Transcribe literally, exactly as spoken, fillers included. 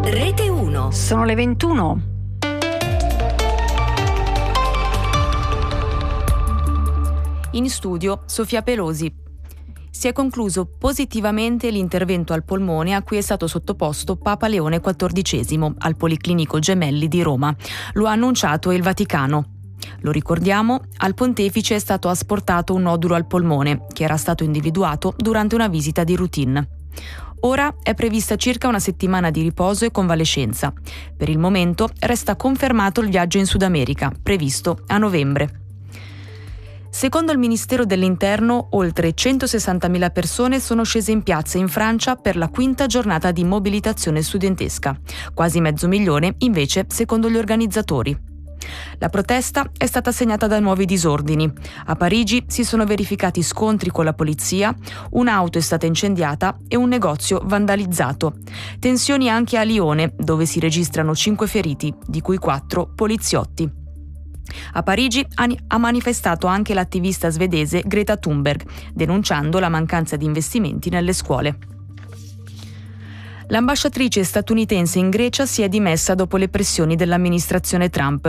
Rete uno. Sono le ventuno. In studio Sofia Pelosi. Si è concluso positivamente l'intervento al polmone a cui è stato sottoposto Papa Leone quattordicesimo al Policlinico Gemelli di Roma. Lo ha annunciato il Vaticano. Lo ricordiamo, al pontefice è stato asportato un nodulo al polmone, che era stato individuato durante una visita di routine. Ora è prevista circa una settimana di riposo e convalescenza. Per il momento resta confermato il viaggio in Sud America, previsto a novembre. Secondo il Ministero dell'Interno, oltre centosessantamila persone sono scese in piazza in Francia per la quinta giornata di mobilitazione studentesca, quasi mezzo milione invece secondo gli organizzatori. La protesta è stata segnata da nuovi disordini. A Parigi si sono verificati scontri con la polizia, un'auto è stata incendiata e un negozio vandalizzato. Tensioni anche a Lione, dove si registrano cinque feriti, di cui quattro poliziotti. A Parigi ha manifestato anche l'attivista svedese Greta Thunberg, denunciando la mancanza di investimenti nelle scuole. L'ambasciatrice statunitense in Grecia si è dimessa dopo le pressioni dell'amministrazione Trump.